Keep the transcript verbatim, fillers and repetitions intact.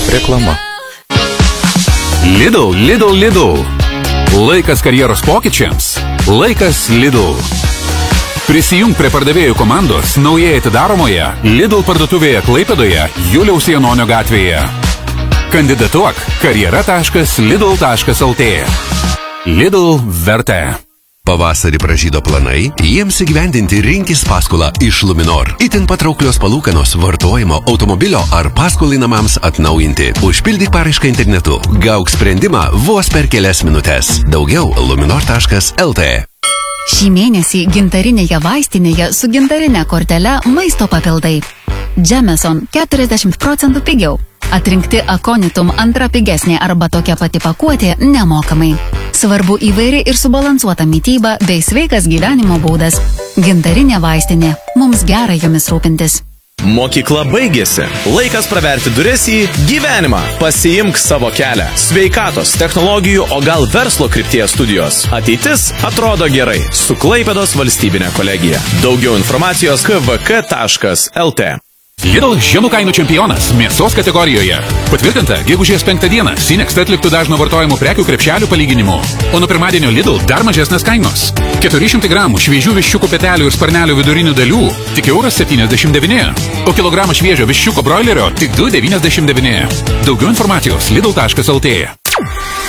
Reklama. Lidl, Lidl, Lidl. Laikas karjeros pokyčiams. Laikas Lidl. Prisijung prie pardavėjų komandos naujai atidaromoje Lidl parduotuvėje Klaipėdoje Juliaus Janonio gatvėje. Kandidatuok karjera taškas lidl taškas lt. Lidl vertė. Pavasarį pražydo planai, jiems įgyvendinti rinkis paskolą iš Luminor. Itin patrauklios palūkanos vartojimo, automobilio ar paskolai namams atnaujinti. Užpildyk paraišką internetu. Gauk sprendimą vos per kelias minutės. Daugiau luminor taškas lt. Šį mėnesį gintarinėje vaistinėje su gintarinė kortele maisto papildai. Jameson keturiasdešimt procentų pigiau. Atrinkti Aconitum antra pigesnė arba tokia pati pakuotė nemokamai. Svarbu įvairi ir subalansuota mityba bei sveikas gyvenimo būdas. Gintarinė vaistinė. Mums gera jomis rūpintis. Mokykla baigėsi. Laikas praverti duris į gyvenimą. Pasiimk savo kelią. Sveikatos, technologijų, o gal verslo krypties studijos. Ateitis atrodo gerai su Klaipėdos valstybinė kolegija. Daugiau informacijos k v k taškas lt. Lidl žemų kainų čempionas mėsos kategorijoje. Patvirtinta, gegužės penktą dieną Sinext atliktų dažno vartojimo prekių krepšelių palyginimu. O nuo pirmadienio Lidl dar mažesnės kainos. keturi šimtai gramų šviežių viščiukų petelių ir sparnelių vidurinių dalių tik euras septyniasdešimt devyni. O kilogramą šviežio viščiuko broilerio tik du devyniasdešimt devyni. Daugiau informacijos lidl taškas lt.